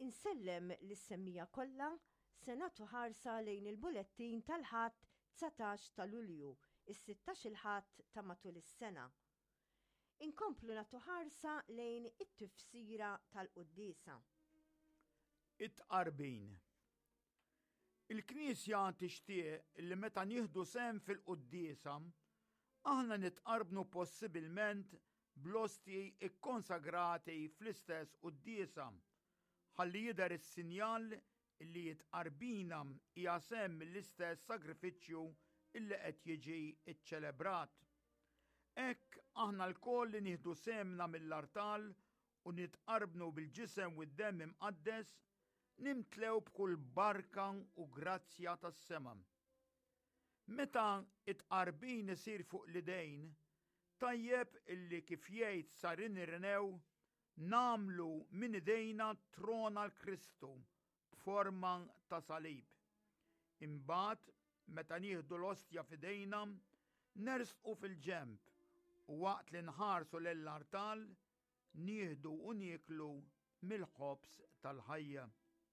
Insellem l-semmija kollha se nagħtu ħarsa lejn il-bulettin tal-ħadd 19 ta' Lulju, is-16 il-ħadd ta' matul is-sena. Inkomplu nagħtu ħarsa lejn it-tifsira tal-Quddiesa. It-tqarbin. Il-Knisja tixtieq li meta nieħdu sehem fil-Quddiesa aħna nitqarbnu possibilment bl-ostji ikkonsagrati fl-istess Quddiesa ħalli jidher is-sinjal li jitqarbina hija sehem mill-istess sagrifiċċju illi qed jiġi iċċelebrat. Hekk aħna lkoll li nieħdu sehemna mill-artal u nitqarbnu bil-ġisem u d-demm imqaddes nimtlew b'kull barka u grazzja tas-sema. Meta it-tqarbin isir fuq l-idejn, tajjeb illi kif jgħid Sarin Irenew namlu minn idejna trona l-Kristu b'forma ta' salib. Imbagħad meta nieħdu l-ostja f'idejna nersqu fil-ġenb u waqt li nħarsu lill-artal nieħdu u nieklu mill-ħobs tal-ħajja.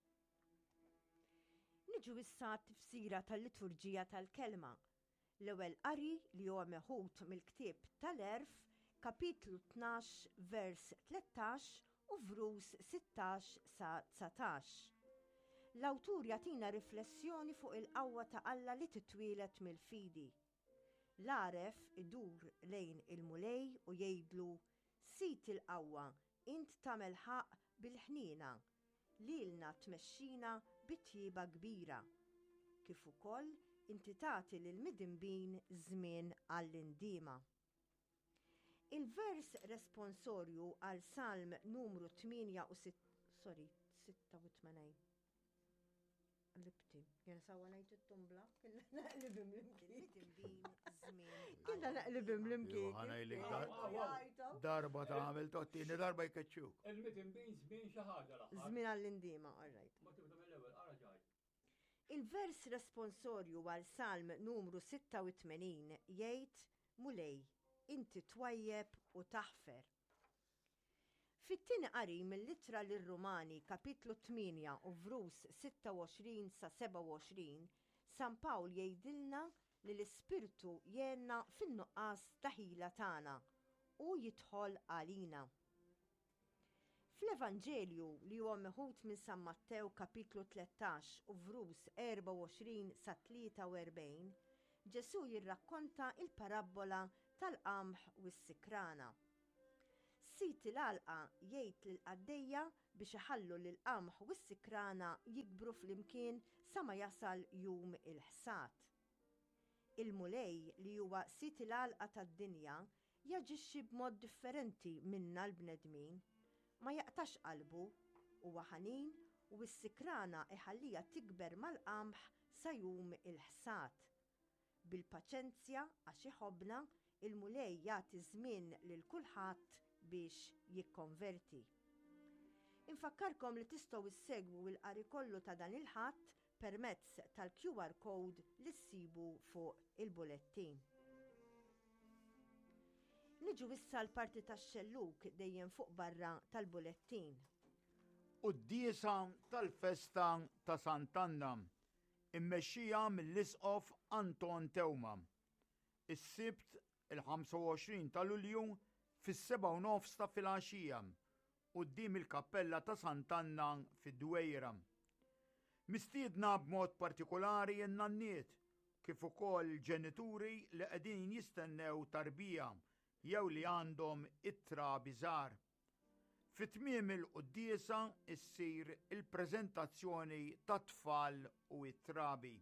Niġu issa tifsira tal-liturġija tal-kelma. L-ewwel qari li huwa meħud mill-ktieb tal-Erf, kapitlu 12, vers 13 u vrus 16 sa 19. L-awtur jagħtina riflessjoni fuq il-qawwa ta' Alla li titwielet mill-fidi. L-għaref idur lejn il-mulej u jgħidlu sit il-qawwa int tagħmel ħaq bil-ħniena lilna tmexxina bitjieba kbira. Kif ukoll inti tagħti lil-midinbin żmien għall-indiema. Il-vers responsorju għal Salm numru 86. Għallibti, jena sawa najt it-tumbla, killa naqlibim l-imkien. Killa naqlibim l-imkien. Darba ta' għamil tottini, darba jkeċċuk. Il-midinbin żmien xi ħaġa l-aħħar. Żmien għall-indiema, all right. Ma tibda mill-ewwel qara ġaj. Il-vers responsorju għal Salm numru 86 jgħid mulej, inti twajjeb u taħfer. Fit-tieni qari mill-Littra lir-Rumani kapitlu 8 u vrus 26 sa 27, San Pawl jgħidilna li l-Ispirtu jenna fin-nuqqas ta' ħila tagħna u jidħol għalina. Fl-Evanġelju li huwa meħud minn San Mattew kapitlu 13 u vrus 24 sa 43, Ġesu jirrakkonta il-parabola tal-qamħ u s-sikrana. Sit l-għalqa jgħid lill-qaddejja biex iħallu lill-qamħ u s-sikrana jikbru flimkien sa ma jasal jum il-ħsad. Il-mulej li huwa sit l-għalqa tad-dinja jaġixxi b'mod differenti minna l-bnedmin, ma jaqtax qalbu huwa ħanin u s-sikrana iħallija tikber mal-qamħ sa jum il-ħsad. Bil-paċenzja għax iħobbna, il-mulej jagħti żmien lil kulħadd biex jikkonverti. Infakkarkom li tistgħu issegwu l-qari kollu ta' dan il-ħadd permezz tal-QR code li ssibu fuq il-bulettin. Niġu issa l-parti tax-xelluk dejjem fuq barra tal-bulettin. Quddiesa tal-festa ta' Sant'Anna immexxija mill-Isqof Anton Tewma. Is-Sibt il-25 ta' Lulju fis-7:30 ta' filgħaxija quddiem il-Kappella ta' Sant'Anna fid-Dwejra. Mistiedna b'mod partikolari n-nanniet kif ukoll ġenituri li qegħdin jistennew tarbija jew li għandhom ittra biżgħar. Fit-tmiem il-quddiesa issir il-preżentazzjoni tat-tfal u it-trabi.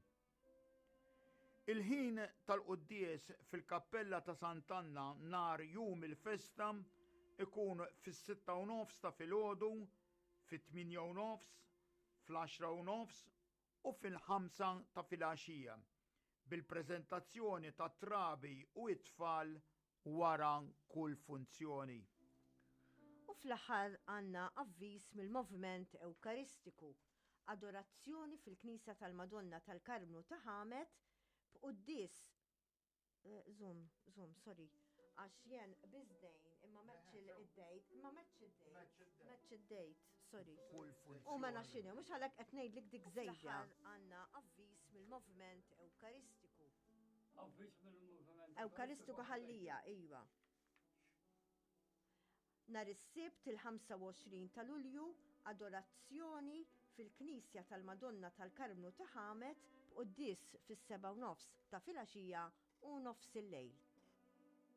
Il-ħin tal-quddies fil-Kappella ta' Sant'Anna nhar jum il-festa ikun fis-6:30 ta' filgħodu, fit-8:30, fl-10:30 u fil-5 ta' filgħaxija bil-preżentazzjoni tat-trabi u it-tfal wara kull funzjoni. U fl-aħħar għandna avviż mill-Moviment Ewkaristiku, adorazzjoni fil-Knisja tal-Madonna tal-Karmnu ta' Ħamet b'quddies għax jien biżdejn imma meċċ id-dejt, sorry. Kull U ma funzjoni. naxxini, mux għalek qed ngħidlek dik żejda. fl-aħħar Għandna avviż mill-moviment Ewkaristiku. Avviċ mill-movement. Ewkaristiku ħallija, iva. Nar is-sibt il-25 ta' Lulju, adorazzjoni fil-Knisja tal-Madonna tal-Karmnu ta' Ħamet b'qudies fis-7:30 ta' filgħaxija u nofs il-lejl.